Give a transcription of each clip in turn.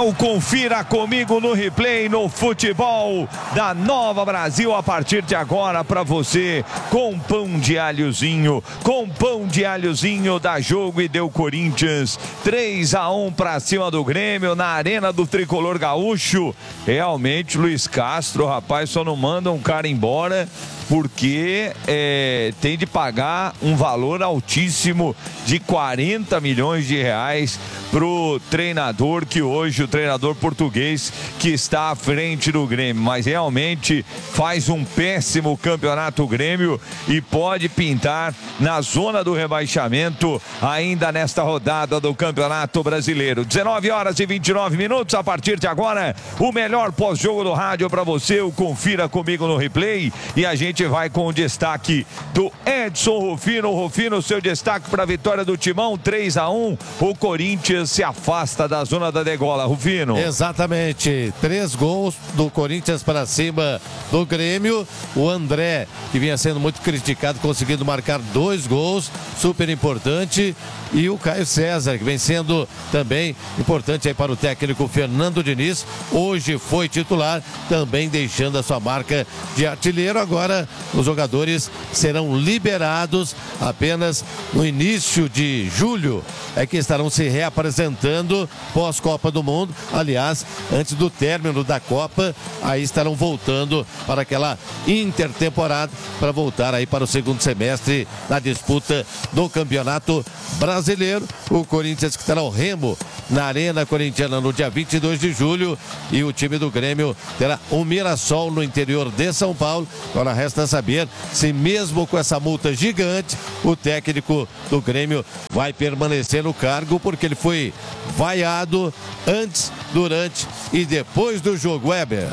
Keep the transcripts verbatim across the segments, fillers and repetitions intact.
o Confira Comigo no Replay, no futebol da Nova Brasil, a partir de agora para você, com pão de alhozinho, com pão de alhozinho da Jogo e deu Corinthians, três a um para cima do Grêmio, na Arena do Tricolor Gaúcho. Realmente, Luiz Castro, rapaz, só não manda um cara embora, porque é, tem de pagar um valor altíssimo de quarenta milhões de reais pro treinador, que hoje, o treinador português que está à frente do Grêmio, mas realmente faz um péssimo campeonato Grêmio e pode pintar na zona do rebaixamento ainda nesta rodada do Campeonato Brasileiro. dezenove horas e vinte e nove minutos, a partir de agora, o melhor pós-jogo do rádio para você, o Confira Comigo no Replay, e a gente vai com o destaque do Edson Rufino. Rufino, seu destaque para a vitória do Timão, três a um, o Corinthians se afasta da zona da degola, Rufino. Exatamente, três gols do Corinthians para cima do Grêmio. O André, que vinha sendo muito criticado, conseguindo marcar dois gols, super importante. E o Caio César, que vem sendo também importante aí para o técnico Fernando Diniz. Hoje foi titular, também deixando a sua marca de artilheiro. Agora os jogadores serão liberados apenas no início de julho. É que estarão se reapresentando pós-Copa do Mundo. Aliás, antes do término da Copa, aí estarão voltando para aquela intertemporada, para voltar aí para o segundo semestre na disputa do Campeonato Brasileiro. O Corinthians que estará ao Remo na Arena Corintiana no dia vinte e dois de julho, e o time do Grêmio terá o Mirassol no interior de São Paulo. Agora resta saber se mesmo com essa multa gigante, o técnico do Grêmio vai permanecer no cargo, porque ele foi vaiado antes, durante e depois do jogo. Weber.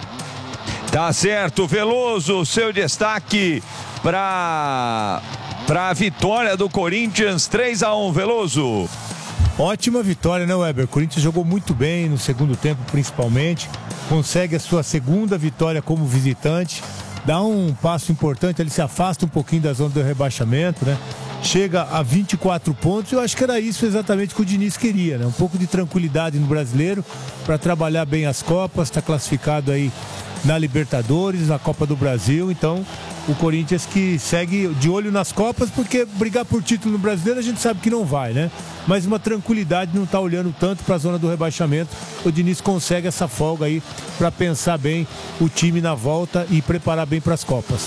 Tá certo, Veloso, seu destaque para para a vitória do Corinthians, três a um, Veloso. Ótima vitória, né, Weber? O Corinthians jogou muito bem no segundo tempo, principalmente. Consegue a sua segunda vitória como visitante. Dá um passo importante, ele se afasta um pouquinho da zona do rebaixamento, né? Chega a vinte e quatro pontos. Eu acho que era isso exatamente que o Diniz queria, né? Um pouco de tranquilidade no Brasileiro para trabalhar bem as Copas. Está classificado aí na Libertadores, na Copa do Brasil. Então, o Corinthians que segue de olho nas Copas, porque brigar por título no Brasileiro a gente sabe que não vai, né? Mas uma tranquilidade, não tá olhando tanto para a zona do rebaixamento. O Diniz consegue essa folga aí para pensar bem o time na volta e preparar bem para as Copas.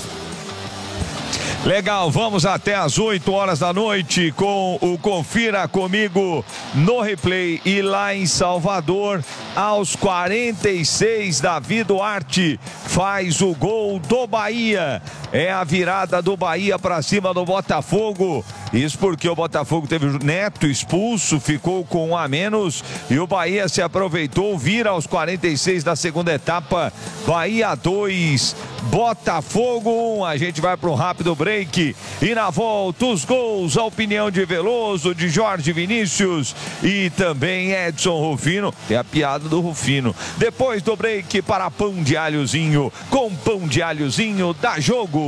Legal, vamos até às oito horas da noite com o Confira Comigo no Replay. E lá em Salvador, aos quarenta e seis, Davi Duarte faz o gol do Bahia. É a virada do Bahia para cima do Botafogo. Isso porque o Botafogo teve o Neto expulso, ficou com um a menos e o Bahia se aproveitou, vira aos quarenta e seis da segunda etapa. Bahia dois, Botafogo um. A gente vai para um rápido break e na volta os gols, a opinião de Veloso, de Jorge Vinícius e também Edson Rufino. Tem a piada do Rufino. Depois do break, para pão de alhozinho, com pão de alhozinho da Jogo.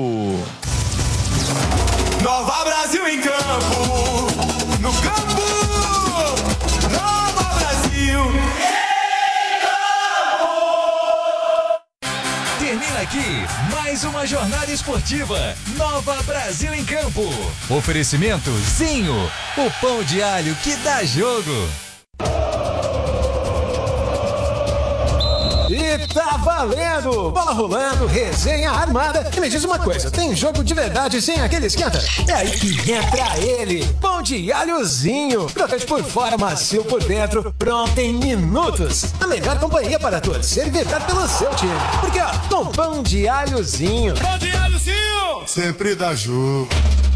Nova Brasil em campo, no campo, Nova Brasil em campo. Termina aqui mais uma jornada esportiva, Nova Brasil em campo. Oferecimento Zinho, o pão de alho que dá jogo. E tá valendo! Bola rolando, resenha armada. E me diz uma coisa, tem jogo de verdade sem aquele esquenta? É aí que entra ele, pão de alhozinho. Crocante por fora, macio por dentro, pronto em minutos. A melhor companhia para torcer e vibrar pelo seu time. Porque ó, com pão de alhozinho. Pão de alhozinho! Sempre dá jogo.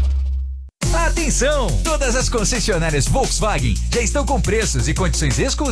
Atenção! Todas as concessionárias Volkswagen já estão com preços e condições exclusivas